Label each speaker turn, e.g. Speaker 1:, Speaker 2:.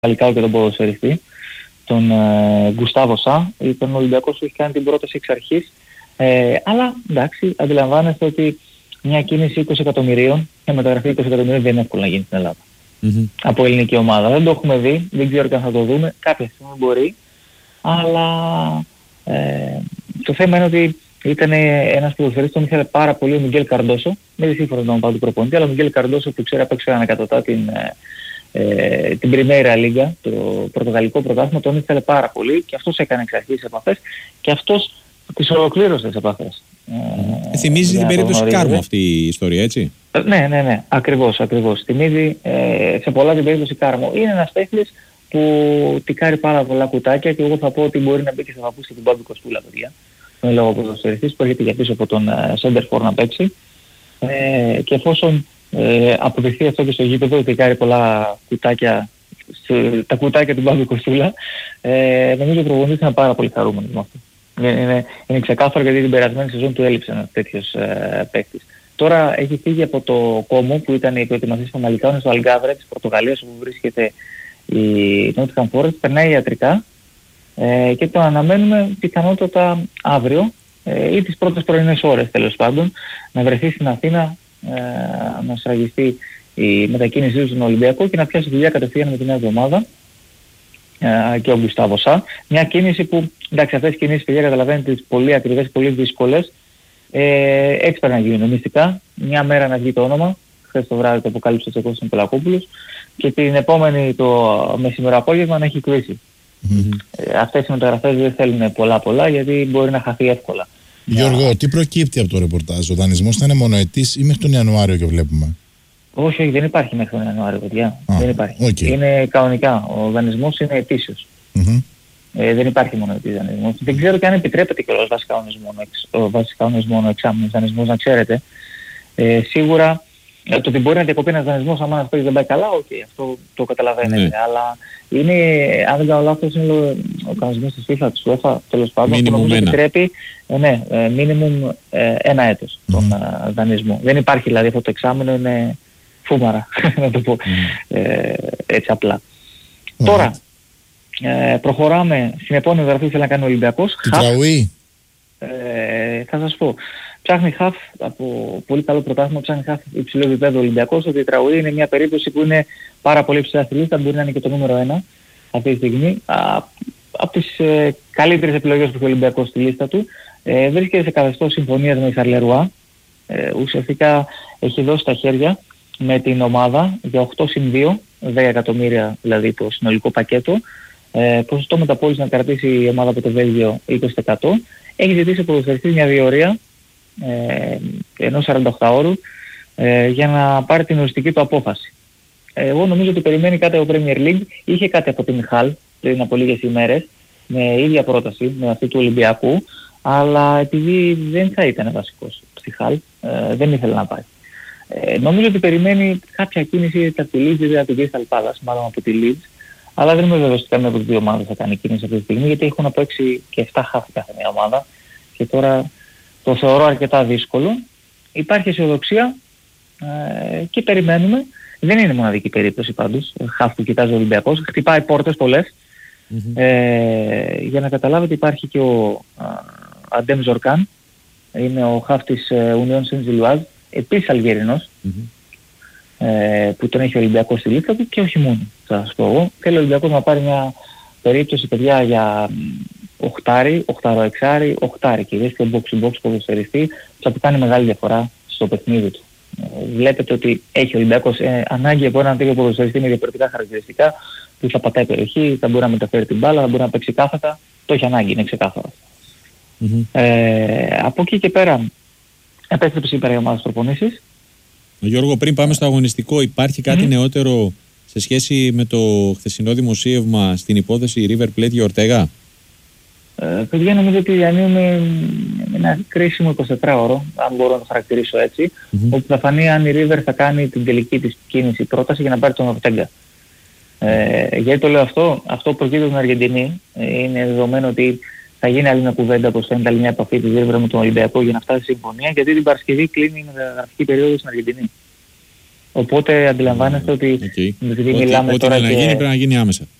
Speaker 1: Παλικάο και τον ποδοσφαιριστή, τον Γκουστάβο Σα. Ήταν ο Ολυμπιακός που έχει κάνει την πρόταση εξ αρχής. Αλλά εντάξει, αντιλαμβάνεστε ότι μια κίνηση 20 εκατομμυρίων, μια μεταγραφή 20 εκατομμυρίων δεν είναι εύκολο να γίνει στην Ελλάδα. Από ελληνική ομάδα. Δεν το έχουμε δει, δεν ξέρω και αν θα το δούμε. Κάποια στιγμή μπορεί, αλλά το θέμα είναι ότι ήταν ένας ποδοσφαιριστής, τον ήθελε πάρα πολύ ο Μιγγέλ Καρντόσο. Δεν σύμφωνα με τον πάω του προπονητή, αλλά ο Μιγγέλ Καρντόσο που ξέρει απ' έξω ανακατοτά την Πριμέρα Λίγκα, το πορτογαλικό πρωτάθλημα, τον ήθελε πάρα πολύ και αυτός έκανε εξ αρχής επαφές και αυτός τις ολοκλήρωσε τις επαφές.
Speaker 2: Θυμίζει την περίπτωση Κάρμο αυτή η ιστορία, έτσι?
Speaker 1: Ναι, ακριβώς. Θυμίζει σε πολλά την περίπτωση Κάρμο. Είναι ένας παίκτης που τικάρει πάρα πολλά κουτάκια και εγώ θα πω ότι μπορεί να μπει και θα παπούσει την Μπάμπη Κοστούλα, παιδιά. Είναι λόγω ποδοσφαιριστής που έρχεται για πίσω από τον Σέντερφορ να παίξει. Και εφόσον αποδειχθεί αυτό και στο γήπεδο, τικάρει πολλά κουτάκια, τα κουτάκια του Μπάμπη Κοστούλα, νομίζω ότι ο προπονητής είναι πάρα πολύ χαρούμενος με αυτό. Είναι ξεκάθαρο γιατί την περασμένη σεζόν του έλειψε ένας τέτοιος παίκτης. Τώρα έχει φύγει από το Κόμο που ήταν η προετοιμασία του Φαμαλικάου, στο Αλγκάβρε της Πορτογαλίας όπου βρίσκεται η Nottingham Forest, περνάει ιατρικά και το αναμένουμε πιθανότατα αύριο ή τις πρώτες πρωινές ώρες τέλος πάντων να βρεθεί στην Αθήνα, να σφραγιστεί η μετακίνησή του στον Ολυμπιακό και να πιάσει δουλειά κατευθείαν με την νέα εβδομάδα και ο Γκουστάβο Σα. Μια κίνηση που, εντάξει, αυτές τις κινήσεις, παιδιά, καταλαβαίνετε, τις πολύ ακριβές, πολύ δύσκολες. Έτσι πρέπει να γίνουν μυστικά. Μια μέρα να βγει το όνομα. Χθες το βράδυ το αποκάλυψε ο Κώστας Νικολακόπουλος και την επόμενη το μεσημερό απόγευμα να έχει κλείσει. Αυτές οι μεταγραφές δεν θέλουν πολλά γιατί μπορεί να χαθεί εύκολα.
Speaker 3: Γιώργο, τι προκύπτει από το ρεπορτάζ? Ο δανεισμός θα είναι μονοετής ή μέχρι τον Ιανουάριο και βλέπουμε?
Speaker 1: Όχι, δεν υπάρχει μέχρι τον Ιανουάριο, παιδιά. Δεν υπάρχει. Είναι κανονικά. Ο δανεισμός είναι ετήσιος. Δεν υπάρχει μονοετής δανεισμός. Δεν ξέρω και αν επιτρέπεται και βάσει κανονισμών εξάμηνος δανεισμός, να ξέρετε. Σίγουρα το ότι μπορεί να διακοπεί ένας δανεισμός άμα ένας παίκτης δεν πάει καλά, αυτό το καταλαβαίνετε. Αλλά είναι, αν δεν κάνω λάθος, είναι ο κανονισμός της FIFA, της UEFA, τέλος πάντων, που νομίζω επιτρέπει μίνιμουμ ένα έτος τον δανεισμό. Δεν υπάρχει δηλαδή αυτό το εξάμηνο, είναι φούμαρα, να το πω έτσι απλά. Τώρα, προχωράμε στην επόμενη γραφή που θέλει να κάνει ο Ολυμπιακός.
Speaker 3: Τραουί.
Speaker 1: Θα σας πω. Ψάχνει χαφ από πολύ καλό πρωτάθλημα, ψάχνει χαφ υψηλό επίπεδο Ολυμπιακός. Ο Τραουί είναι μια περίπτωση που είναι πάρα πολύ ψηλά στη λίστα, μπορεί να είναι και το νούμερο 1 αυτή τη στιγμή. Από τις καλύτερες επιλογές που έχει ο Ολυμπιακός στη λίστα του. Βρίσκεται σε καθεστώς συμφωνίας με η Σαρλερουά. Ουσιαστικά έχει δώσει τα χέρια με την ομάδα για 8+2, 10 εκατομμύρια δηλαδή το συνολικό πακέτο. Ποσοστό μεταπώλησης να κρατήσει η ομάδα από το Βέλγιο 20%. Έχει ζητήσει από ποδοσφαιριστής μια διορία ενός 48ωρου για να πάρει την οριστική του απόφαση. Εγώ νομίζω ότι περιμένει κάτι από Premier League. Είχε κάτι από την Χαλ πριν από λίγες ημέρες με ίδια πρόταση με αυτή του Ολυμπιακού, αλλά επειδή δεν θα ήταν βασικός στη Χαλ, δεν ήθελε να πάει. Νομίζω ότι περιμένει κάποια κίνηση από τη Leeds ή από την Crystal Palace, μάλλον από τη Leeds, αλλά δεν είμαι βέβαιος ότι καμία από τις δύο ομάδες θα κάνει κίνηση αυτή τη στιγμή, γιατί έχουν από 6 και 7 χάφη κάθε μια ομάδα και τώρα το θεωρώ αρκετά δύσκολο. Υπάρχει αισιοδοξία και περιμένουμε. Δεν είναι μοναδική περίπτωση πάντως, χάφη που κοιτάζει ο Ολυμπιακός, χτυπάει πόρτες πολλές. Για να καταλάβετε, υπάρχει και ο Αντέμ Ζορκάν, είναι ο χάφ της Union Saint-Gilloise, επίσης Αλγερινός, που τον έχει ο Ολυμπιακός στη λίστα του και όχι μόνο, θα σας πω εγώ. Θέλει ο Ολυμπιακός να πάρει μια περίπτωση, παιδιά, για οχτάρι, οχτάρο-εξάρι, οχτάρι και δείχνει ο box-to-box ποδοσφαιριστή που θα κάνει μεγάλη διαφορά στο παιχνίδι του. Βλέπετε ότι έχει ο Ολυμπιακός ανάγκη από έναν τέτοιο ποδοσφαιριστή με διαφορετικά χαρακτηριστικά που θα πατάει περιοχή, θα μπορεί να μεταφέρει την μπάλα, θα μπορεί να παίξει κάθετα. Το έχει ανάγκη, είναι ξεκάθαρο. Από εκεί και πέρα επέστρεψε η ομάδα στις προπονήσεις.
Speaker 2: Γιώργο, πριν πάμε στο αγωνιστικό, υπάρχει κάτι νεότερο σε σχέση με το χθεσινό δημοσίευμα στην υπόθεση River Plate για Ορτέγα?
Speaker 1: Παιδιά, νομίζω ότι διανύουμε ένα κρίσιμο 24ωρο, αν μπορώ να το χαρακτηρίσω έτσι, όπου θα φανεί αν η River θα κάνει την τελική της κίνηση πρόταση για να πάρει τον Ορτέγα. Γιατί το λέω αυτό προκύπτει από την Αργεντινή. Είναι δεδομένο ότι θα γίνει άλλη μια κουβέντα, πως φαίνεται άλλη μια επαφή της River με τον Ολυμπιακό για να φτάσει σε συμφωνία, γιατί την Παρασκευή κλείνει η μεταγραφική περίοδο στην Αργεντινή. Οπότε αντιλαμβάνεστε ότι επειδή μιλάμε
Speaker 2: ό,τι
Speaker 1: τώρα
Speaker 2: να γίνει πρέπει να γίνει άμεσα.